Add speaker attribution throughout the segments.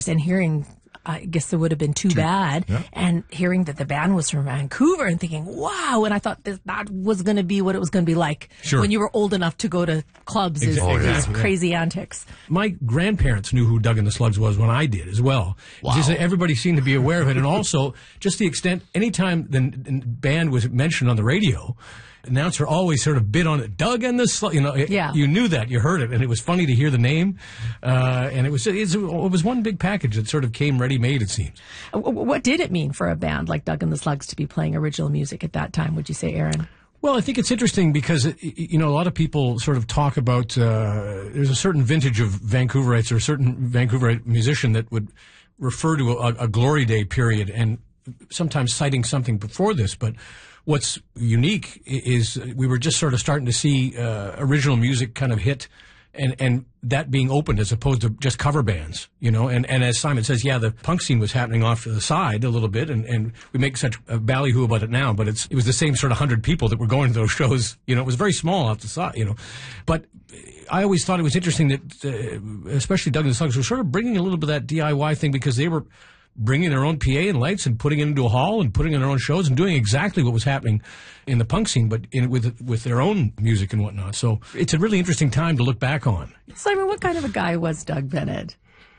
Speaker 1: and hearing, I guess it would have been Too Bad, and hearing that the band was from Vancouver and thinking, wow, and I thought that was going to be what it was going to be like when you were old enough to go to clubs, these crazy antics.
Speaker 2: My grandparents knew who Doug and the Slugs was when I did as well. Wow. Just everybody seemed to be aware of it, and also just the extent, anytime the band was mentioned on the radio, announcer always sort of bid on it. Doug and the Slugs, you knew that, you heard it, and it was funny to hear the name, and it was one big package that sort of came ready-made, it seems.
Speaker 1: What did it mean for a band like Doug and the Slugs to be playing original music at that time, would you say, Aaron?
Speaker 2: Well, I think it's interesting because, a lot of people sort of talk about, there's a certain vintage of Vancouverites or a certain Vancouverite musician that would refer to a glory day period and sometimes citing something before this, but what's unique is we were just sort of starting to see original music kind of hit and that being opened as opposed to just cover bands, and as Simon says, the punk scene was happening off to the side a little bit, and we make such a ballyhoo about it now, but it was the same sort of 100 people that were going to those shows, it was very small off the side, but I always thought it was interesting that, especially Doug and the Slugs were sort of bringing a little bit of that DIY thing because they were bringing their own PA and lights and putting it into a hall and putting in their own shows and doing exactly what was happening in the punk scene, but with their own music and whatnot. So it's a really interesting time to look back on.
Speaker 1: Simon, what kind of a guy was Doug Bennett?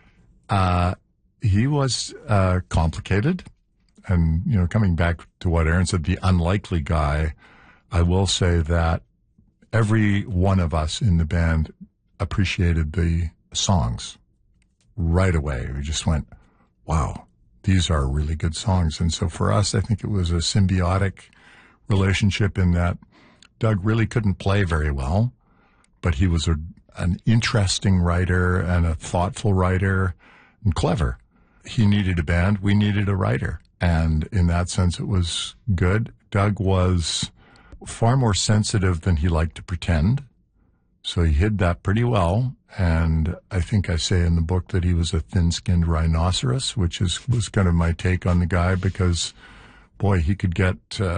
Speaker 3: He was complicated. And, coming back to what Aaron said, the unlikely guy, I will say that every one of us in the band appreciated the songs right away. We just went, wow, these are really good songs. And so for us, I think it was a symbiotic relationship in that Doug really couldn't play very well, but he was an interesting writer and a thoughtful writer and clever. He needed a band. We needed a writer. And in that sense, it was good. Doug was far more sensitive than he liked to pretend. So he hid that pretty well. And I think I say in the book that he was a thin-skinned rhinoceros, which was kind of my take on the guy because, boy, he could get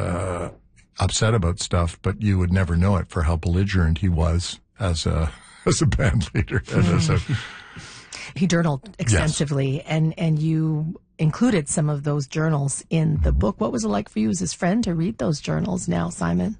Speaker 3: upset about stuff, but you would never know it for how belligerent he was as a band leader.
Speaker 1: He journaled extensively, and you included some of those journals in the book. What was it like for you as his friend to read those journals now, Simon?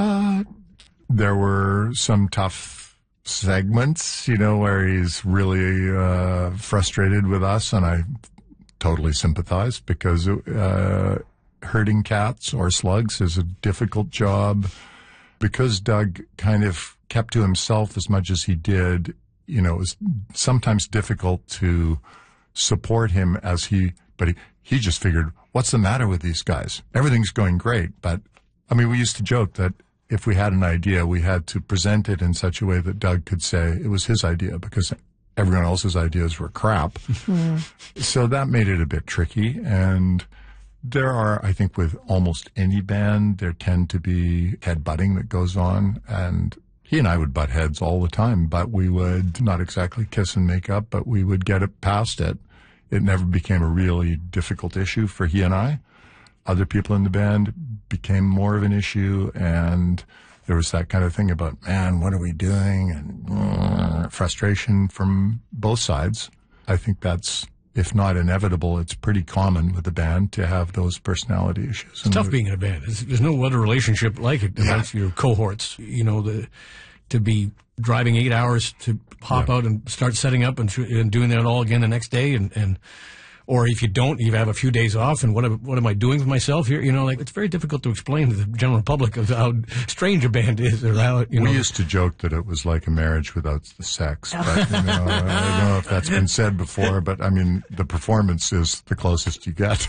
Speaker 3: There were some tough segments, where he's really frustrated with us, and I totally sympathize because herding cats or slugs is a difficult job. Because Doug kind of kept to himself as much as he did, it was sometimes difficult to support him but he just figured, what's the matter with these guys? Everything's going great. But, we used to joke that if we had an idea, we had to present it in such a way that Doug could say it was his idea because everyone else's ideas were crap. So that made it a bit tricky. And there are, I think, with almost any band, there tend to be head-butting that goes on. And he and I would butt heads all the time, but we would not exactly kiss and make up, but we would get it past it. It never became a really difficult issue for he and I. Other people in the band became more of an issue, and there was that kind of thing about, man, what are we doing? And frustration from both sides. I think that's, if not inevitable, it's pretty common with a band to have those personality issues.
Speaker 2: It's tough being in a band. There's no other relationship like it amongst your cohorts. To be driving 8 hours to hop out and start setting up and doing that all again the next day, and or if you don't, you have a few days off, and what am I doing with myself here? It's very difficult to explain to the general public of how strange a band is. Or how,
Speaker 3: We used to joke that it was like a marriage without the sex. But, I don't know if that's been said before, but the performance is the closest you get.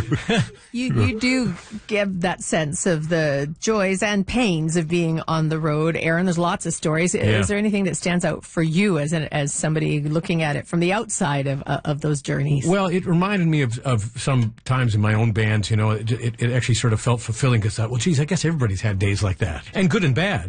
Speaker 1: You do give that sense of the joys and pains of being on the road. Aaron, there's lots of stories. Yeah. Is there anything that stands out for you as somebody looking at it from the outside of those journeys?
Speaker 2: Well, it reminded me of some times in my own bands, it actually sort of felt fulfilling because I thought, well, geez, I guess everybody's had days like that. And good and bad,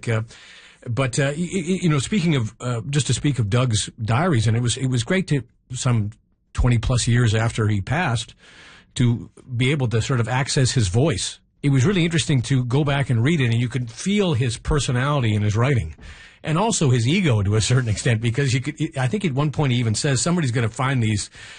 Speaker 2: but speaking of, just to speak of Doug's diaries, and it was great to, some 20 plus years after he passed, to be able to sort of access his voice. It was really interesting to go back and read it, and you could feel his personality in his writing. and also his ego to a certain extent, because I think at one point he even says somebody's going to find these